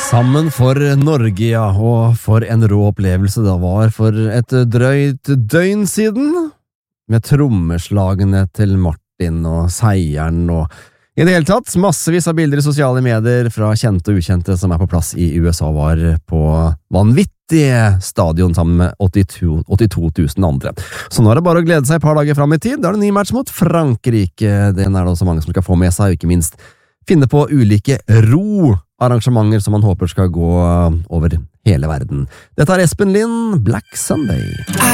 Sammen for Norge, ja, og for en rå opplevelse det var for et drøyt døgn siden, med trommeslagene til Martin og seieren og i det hele tatt massevis av bilder i sosiale medier fra kjente og ukjente som er på plass i USA var på vanvittige stadion sammen med 82 000 andre. Så nå er det bare å glede seg et par dager frem i tid, da er det ny match mot Frankrike, den er det også mange som skal få med seg, og ikke minst finne på ulike arrangementer som man håper skal gå over hele verden. Dette er Espen Lind, Black Sunday.